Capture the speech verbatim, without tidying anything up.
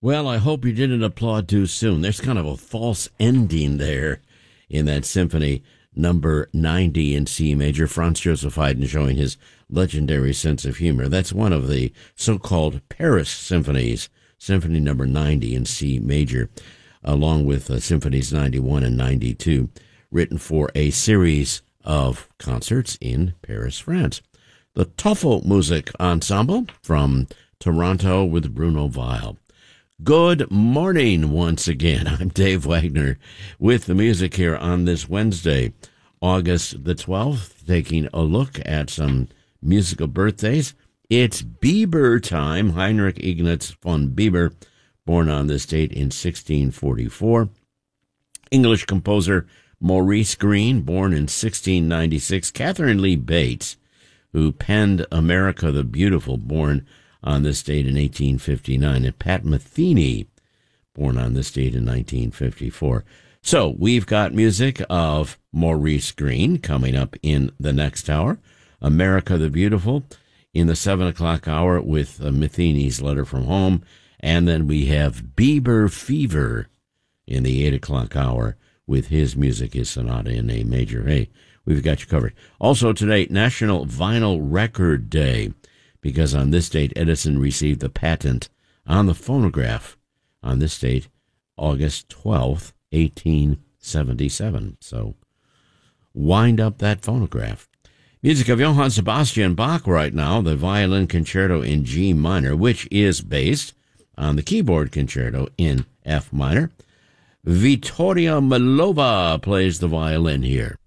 Well, I hope you didn't applaud too soon. There's kind of a false ending there in that symphony number ninety in C major. Franz Joseph Haydn showing his legendary sense of humor. That's one of the so-called Paris symphonies, symphony number ninety in C major, along with uh, symphonies ninety-one and ninety-two, written for a series of concerts in Paris, France. The Tafelmusik Ensemble from Toronto with Bruno Weil. Good morning once again. I'm Dave Wagner with the music here on this Wednesday, August the twelfth, taking a look at some musical birthdays. It's Bieber time. Heinrich Ignaz von Bieber, born on this date in sixteen forty-four. English composer Maurice Greene, born in sixteen ninety-six. Catherine Lee Bates, who penned America the Beautiful, born on this date in eighteen fifty-nine, and Pat Metheny, born on this date in nineteen fifty-four. So we've got music of Maurice Greene coming up in the next hour, America the Beautiful in the seven o'clock hour with uh, Metheny's Letter from Home, and then we have Bieber Fever in the eight o'clock hour with his music, his sonata in A major. Hey, we've got you covered. Also today, National Vinyl Record Day, because on this date, Edison received the patent on the phonograph on this date, August twelfth, eighteen seventy-seven. So wind up that phonograph. Music of Johann Sebastian Bach right now, the Violin Concerto in G minor, which is based on the Keyboard Concerto in F minor. Vittoria Melova plays the violin here.